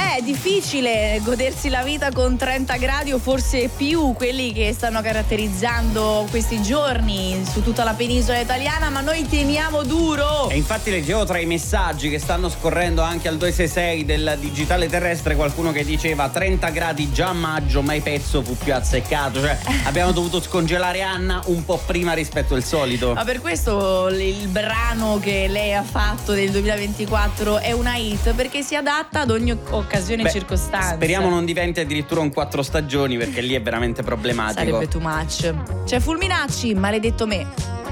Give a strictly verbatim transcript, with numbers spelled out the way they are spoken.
Eh, è difficile godersi la vita con trenta gradi o forse più, quelli che stanno caratterizzando questi giorni su tutta la penisola italiana, ma noi teniamo duro. E infatti leggevo tra i messaggi che stanno scorrendo anche al due sei sei del digitale terrestre qualcuno che diceva trenta gradi già a maggio, ma il pezzo fu più azzeccato, cioè abbiamo dovuto scongelare Anna un po' prima rispetto al solito. Ma per questo il brano che lei ha fatto del duemilaventiquattro è una hit, perché si adatta ad ogni occasione e circostanza. Speriamo non diventi addirittura un quattro stagioni, perché lì è veramente problematico. Sarebbe too much. C'è Fulminacci, maledetto me.